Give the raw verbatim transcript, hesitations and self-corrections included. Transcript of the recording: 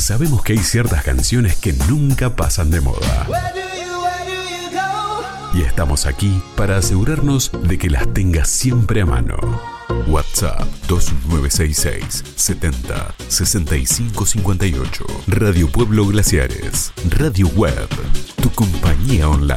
Sabemos que hay ciertas canciones que nunca pasan de moda. Y estamos aquí para asegurarnos de que las tengas siempre a mano. WhatsApp dos nueve seis seis, setenta, sesenta y cinco cincuenta y ocho. Radio Pueblo Glaciares. Radio Web. Tu compañía online.